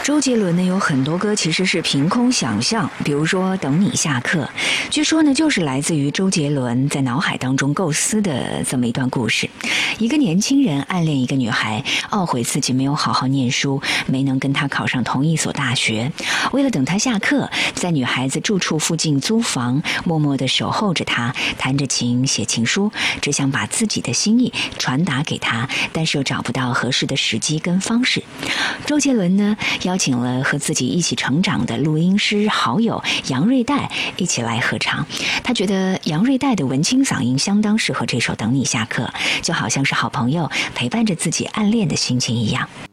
周杰伦呢有很多歌其实是凭空想象，比如说《等你下课》，据说呢就是来自于周杰伦在脑海当中构思的这么一段故事。一个年轻人暗恋一个女孩，懊悔自己没有好好念书，没能跟她考上同一所大学。为了等她下课，在女孩子住处附近租房，默默地守候着她，弹着琴写情书，只想把自己的心意传达给她，但是又找不到合适的时机跟方式。周杰伦呢邀请了和自己一起成长的录音师好友杨瑞代一起来合唱。他觉得杨瑞代的文青嗓音相当适合这首《等你下课》，就好像是好朋友陪伴着自己暗恋的心情一样。